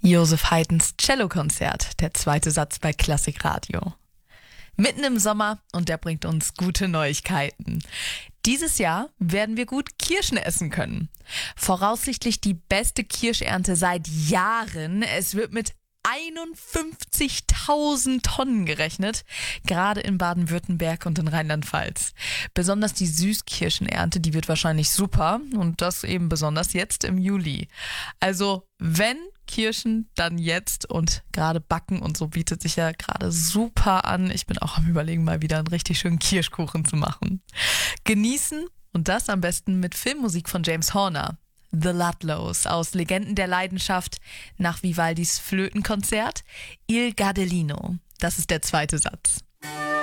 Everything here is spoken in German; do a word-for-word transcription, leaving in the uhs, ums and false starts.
Joseph Haydns Cellokonzert, der zweite Satz bei Klassikradio. Mitten im Sommer und der bringt uns gute Neuigkeiten. Dieses Jahr werden wir gut Kirschen essen können. Voraussichtlich die beste Kirschernte seit Jahren. Es wird mit einundfünfzigtausend Tonnen gerechnet, gerade in Baden-Württemberg und in Rheinland-Pfalz. Besonders die Süßkirschenernte, die wird wahrscheinlich super und das eben besonders jetzt im Juli. Also wenn Kirschen, dann jetzt und gerade backen und so bietet sich ja gerade super an. Ich bin auch am Überlegen, mal wieder einen richtig schönen Kirschkuchen zu machen. Genießen und das am besten mit Filmmusik von James Horner. The Ludlows aus Legenden der Leidenschaft nach Vivaldis Flötenkonzert Il Gardelino. Das ist der zweite Satz.